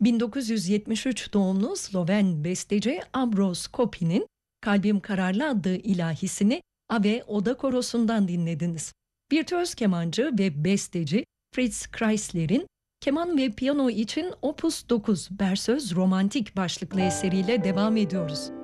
1973 doğumlu Sloven besteci Ambros Kopi'nin Kalbim Kararlı adlı ilahisini Ave Oda Korosu'ndan dinlediniz. Virtüöz kemancı ve besteci Fritz Kreisler'in keman ve piyano için Opus 9 Berceuse Romantik başlıklı eseriyle devam ediyoruz.